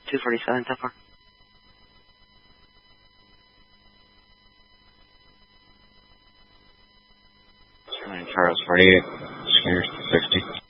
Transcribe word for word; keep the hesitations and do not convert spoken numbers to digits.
two forty-seven so far. Charles forty-eight, Skinner sixty.